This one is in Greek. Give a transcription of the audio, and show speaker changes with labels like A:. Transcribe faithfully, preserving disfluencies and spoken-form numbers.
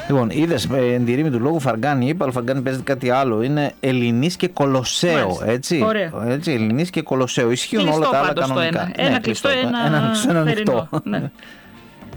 A: Λοιπόν, είδες εν τη ρήμη του λόγου Φαργκάνη, είπα, αλλά Φαργκάνη παίζει κάτι άλλο. Είναι Ελληνής και Κολοσσέο. Έτσι. έτσι Ελληνής και Κολοσσέο. Ισχύουν
B: κλειστό
A: όλα τα άλλα
B: κανονικά.
A: Ένα,
B: ένα
A: ναι,
B: κλειστό, ένα,
A: ένα, ένα, ένα ανοιχτό.
B: Ναι.